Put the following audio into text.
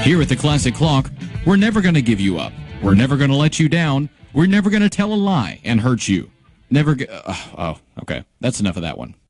Here at the Classic Clock, we're never going to give you up. We're never going to let you down. We're never going to tell a lie and hurt you. Okay. That's enough of that one.